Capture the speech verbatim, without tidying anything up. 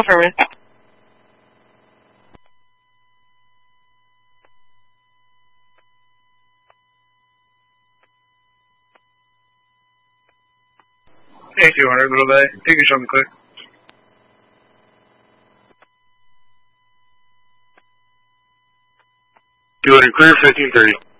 Affirmative. Hey, two hundred, Little Bay. You can show me clear. two hundred clear, fifteen thirty.